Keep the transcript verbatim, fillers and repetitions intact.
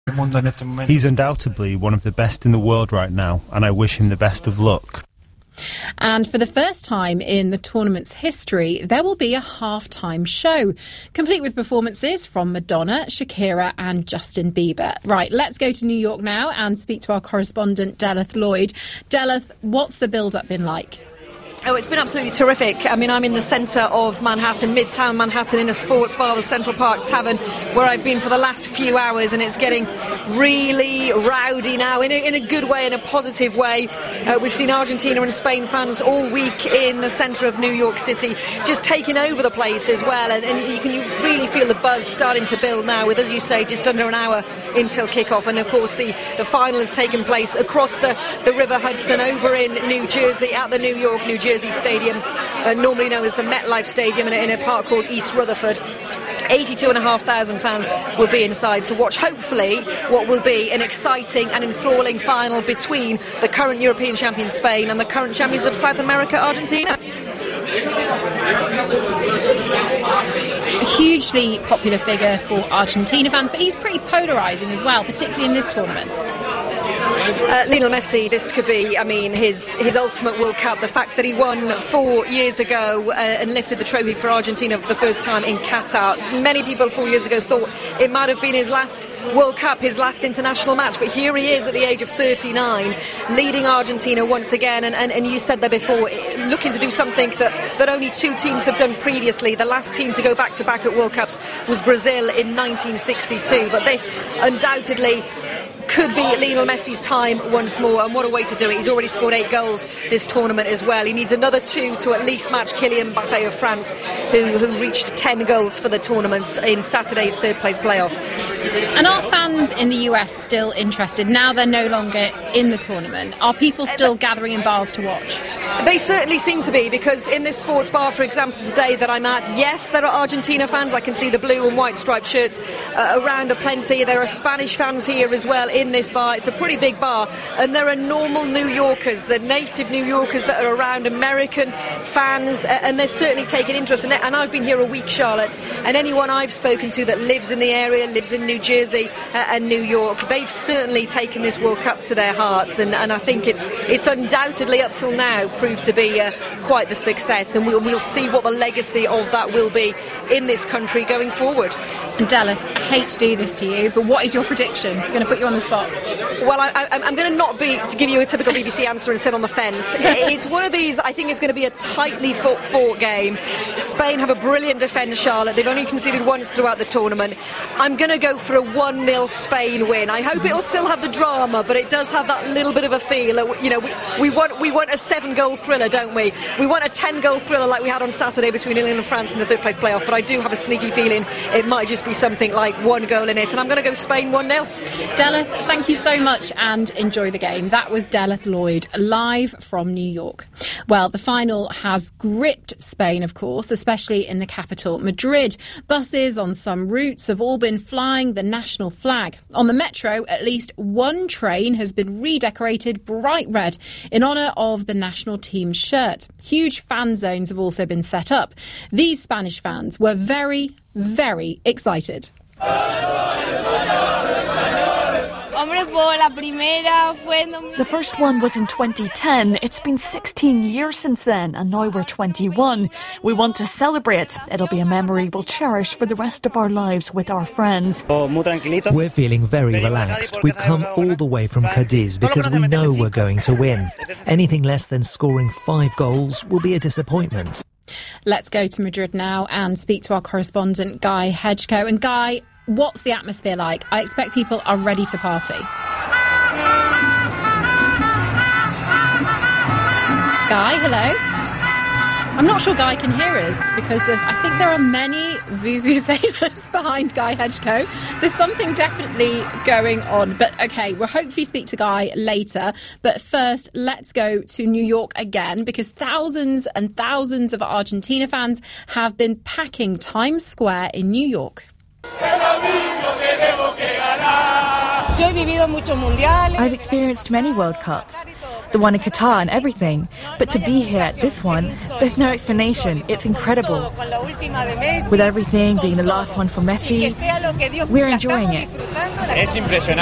He's undoubtedly one of the best in the world right now, and I wish him the best of luck. And for the first time in the tournament's history, there will be a halftime show, complete with performances from Madonna, Shakira and Justin Bieber. Right, let's go to New York now and speak to our correspondent, Delith Lloyd. Delith, what's the build-up been like? Oh, it's been absolutely terrific. I mean, I'm in the centre of Manhattan, Midtown Manhattan, in a sports bar, the Central Park Tavern, where I've been for the last few hours, and it's getting really rowdy now, in a, in a good way, in a positive way. Uh, we've seen Argentina and Spain fans all week in the centre of New York City, just taking over the place as well, and, and you can you really feel the buzz starting to build now, with, as you say, just under an hour until kick-off. And, of course, the, the final has taken place across the, the River Hudson over in New Jersey, at the New York, New Jersey Stadium, uh, normally known as the MetLife Stadium, in a, in a park called East Rutherford. eighty-two and a half thousand fans will be inside to watch, hopefully, what will be an exciting and enthralling final between the current European champions Spain and the current champions of South America, Argentina. A hugely popular figure for Argentina fans, but he's pretty polarising as well, particularly in this tournament. Uh, Lionel Messi, this could be, I mean, his his ultimate World Cup. The fact that he won four years ago uh, and lifted the trophy for Argentina for the first time in Qatar. Many people four years ago thought it might have been his last World Cup, his last international match, but here he is at the age of thirty-nine, leading Argentina once again, and, and, and you said there before, looking to do something that, that only two teams have done previously. The last team to go back-to-back at World Cups was Brazil in nineteen sixty-two, but this undoubtedly could be Lionel Messi's time once more, and what a way to do it. He's already scored eight goals this tournament as well. He needs another two to at least match Kylian Mbappe of France, who, who reached ten goals for the tournament in Saturday's third place playoff. And are fans in the U S still interested? Now they're no longer in the tournament. Are people still gathering in bars to watch? They certainly seem to be, because in this sports bar, for example, today that I'm at, yes, there are Argentina fans. I can see the blue and white striped shirts uh, around aplenty. There are Spanish fans here as well in this bar. It's a pretty big bar, and there are normal New Yorkers, the native New Yorkers that are around, American fans, uh, and they're certainly taking interest in it. And I've been here a week, Charlotte, and anyone I've spoken to that lives in the area, lives in New Jersey uh, and New York, they've certainly taken this World Cup to their hearts, and, and I think it's it's undoubtedly up till now proved to be uh, quite the success, and we'll, we'll see what the legacy of that will be in this country going forward. And Delith, I hate to do this to you, but what is your prediction? I'm going to put you on the spot. Well, I, I, I'm going to not be to give you a typical B B C answer and sit on the fence. It's one of these. I think it's going to be a tightly fought, fought game. Spain have a brilliant defence, Charlotte. They've only conceded once throughout the tournament. I'm going to go for a one nil Spain win. I hope it'll still have the drama, but it does have that little bit of a feel. You know, we, we want we want a seven-goal thriller, don't we? We want a ten-goal thriller like we had on Saturday between England and France in the third-place playoff. But I do have a sneaky feeling it might just be something like one goal in it, and I'm going to go Spain one nil. Delith, thank you so much and enjoy the game. That was Delith Lloyd, live from New York. Well, the final has gripped Spain, of course, especially in the capital, Madrid. Buses on some routes have all been flying the national flag. On the metro, at least one train has been redecorated bright red in honour of the national team's shirt. Huge fan zones have also been set up. These Spanish fans were very, very excited. The first one was in twenty ten. It's been sixteen years since then, and now we're twenty-one. We want to celebrate. It'll be a memory we'll cherish for the rest of our lives with our friends. We're feeling very relaxed. We've come all the way from Cadiz because we know we're going to win. Anything less than scoring five goals will be a disappointment. Let's go to Madrid now and speak to our correspondent, Guy Hedgecoe. And Guy, what's the atmosphere like? I expect people are ready to party. Guy, hello? I'm not sure Guy can hear us because of, I think there are many vuvuzelas behind Guy Hedgecoe. There's something definitely going on. But OK, we'll hopefully speak to Guy later. But first, let's go to New York again, because thousands and thousands of Argentina fans have been packing Times Square in New York. I've experienced many World Cups, the one in Qatar and everything. But to be here at this one, there's no explanation. It's incredible. With everything being the last one for Messi, we're enjoying it.